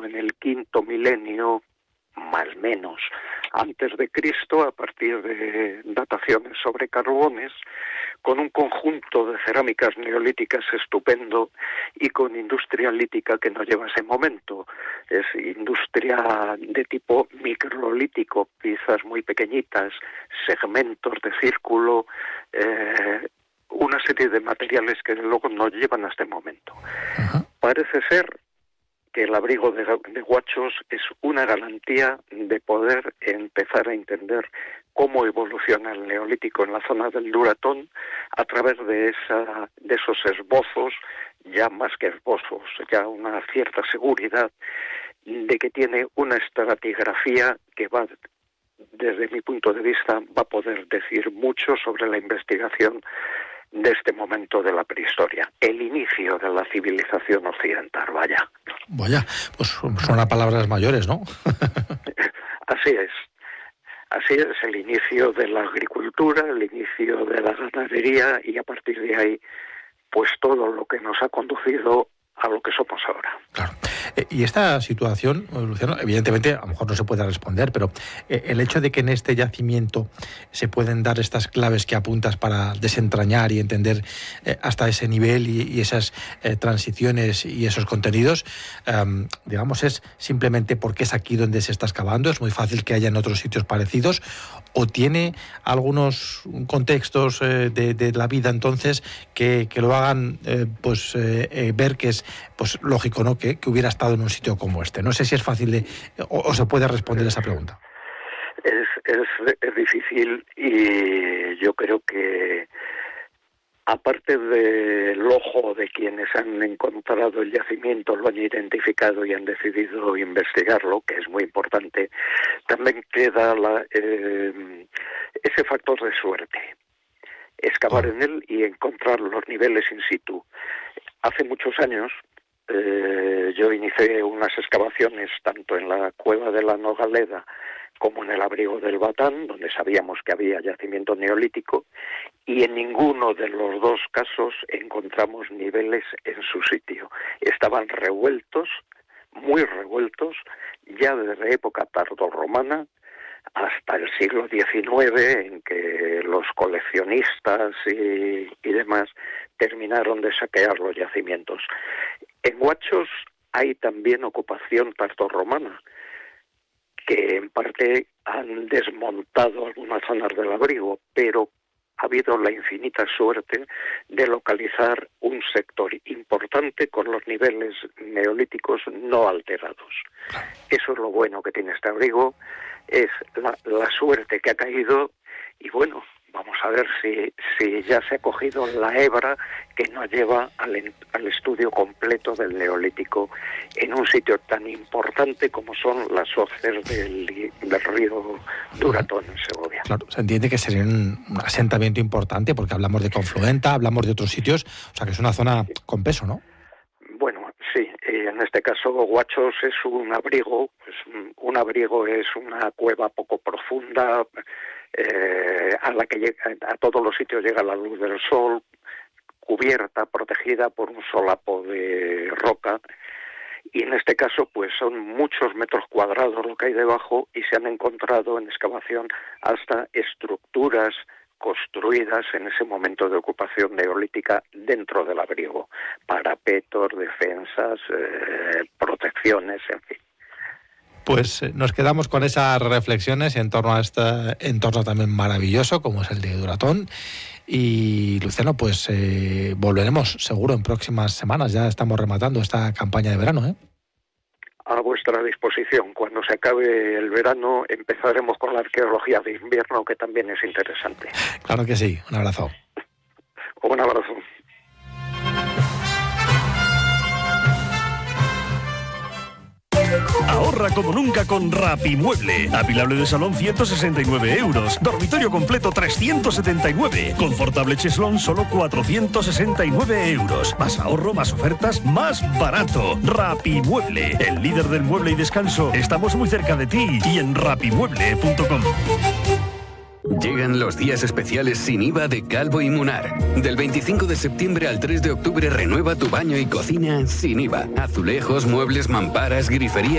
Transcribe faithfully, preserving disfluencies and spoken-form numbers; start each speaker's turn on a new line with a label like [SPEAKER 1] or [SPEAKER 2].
[SPEAKER 1] en el quinto milenio, más o menos, antes de Cristo, a partir de dataciones sobre carbones, con un conjunto de cerámicas neolíticas estupendo y con industria lítica que no lleva ese momento. Es industria de tipo microlítico, piezas muy pequeñitas, segmentos de círculo, eh, una serie de materiales que luego no llevan hasta el momento. Uh-huh. Parece ser que el abrigo de, de Guachos es una garantía de poder empezar a entender cómo evoluciona el neolítico en la zona del Duratón a través de esa de esos esbozos, ya más que esbozos, ya una cierta seguridad de que tiene una estratigrafía que va, desde mi punto de vista, va a poder decir mucho sobre la investigación de este momento de la prehistoria, el inicio de la civilización occidental, vaya.
[SPEAKER 2] Vaya, pues son palabras mayores, ¿no?
[SPEAKER 1] Así es. Así es, el inicio de la agricultura, el inicio de la ganadería y a partir de ahí, pues todo lo que nos ha conducido a lo que somos ahora.
[SPEAKER 2] Claro. Eh, y esta situación, Luciano, evidentemente a lo mejor no se puede responder, pero eh, el hecho de que en este yacimiento se pueden dar estas claves que apuntas para desentrañar y entender eh, hasta ese nivel y, y esas eh, transiciones y esos contenidos, eh, digamos, es simplemente porque es aquí donde se está excavando, es muy fácil que haya en otros sitios parecidos, o tiene algunos contextos eh, de, de la vida entonces que, que lo hagan eh, pues eh, eh, ver que es pues lógico, ¿no?, que, que hubiera estado en un sitio como este. No sé si es fácil de, o, o se puede responder esa pregunta.
[SPEAKER 1] Es, es, es difícil y yo creo que aparte del ojo de quienes han encontrado el yacimiento, lo han identificado y han decidido investigarlo, que es muy importante, también queda la, eh, ese factor de suerte. Excavar en él y encontrar los niveles in situ. Hace muchos años eh, yo inicié unas excavaciones tanto en la cueva de la Nogaleda como en el abrigo del Batán, donde sabíamos que había yacimiento neolítico, y en ninguno de los dos casos encontramos niveles en su sitio. Estaban revueltos, muy revueltos, ya desde época tardorromana hasta el siglo diecinueve, en que los coleccionistas y, y demás terminaron de saquear los yacimientos. En Guachos hay también ocupación tardorromana, que en parte han desmontado algunas zonas del abrigo, pero ha habido la infinita suerte de localizar un sector importante con los niveles neolíticos no alterados. Eso es lo bueno que tiene este abrigo, es la, la suerte que ha caído y bueno, vamos a ver si, si ya se ha cogido la hebra que nos lleva al, al estudio completo del Neolítico en un sitio tan importante como son las hoces del, del río Duratón en Segovia.
[SPEAKER 2] Claro, se entiende que sería un asentamiento importante porque hablamos de Confluenta, hablamos de otros sitios, o sea que es una zona con peso, ¿no?
[SPEAKER 1] Bueno, sí, en este caso Guachos es un abrigo, pues un abrigo es una cueva poco profunda, eh, a la que llega, a todos los sitios llega la luz del sol, cubierta, protegida por un solapo de roca, y en este caso pues son muchos metros cuadrados lo que hay debajo y se han encontrado en excavación hasta estructuras construidas en ese momento de ocupación neolítica dentro del abrigo, parapetos, defensas, eh, protecciones, en fin.
[SPEAKER 2] Pues nos quedamos con esas reflexiones en torno a este entorno también maravilloso como es el de Duratón. Y Luciano, pues eh, volveremos seguro en próximas semanas, ya estamos rematando esta campaña de verano, ¿eh?
[SPEAKER 1] A vuestra disposición. Cuando se acabe el verano empezaremos con la arqueología de invierno, que también es interesante.
[SPEAKER 2] Claro que sí. Un abrazo.
[SPEAKER 1] Un abrazo.
[SPEAKER 3] Ahorra como nunca con Rapimueble. Apilable de salón ciento sesenta y nueve euros. Dormitorio completo trescientos setenta y nueve. Confortable cheslón solo cuatrocientos sesenta y nueve euros. Más ahorro, más ofertas, más barato. Rapimueble, el líder del mueble y descanso. Estamos muy cerca de ti y en rapimueble punto com.
[SPEAKER 4] Llegan los días especiales sin I V A de Calvo y Munar. Del veinticinco de septiembre al tres de octubre renueva tu baño y cocina sin I V A. Azulejos, muebles, mamparas, grifería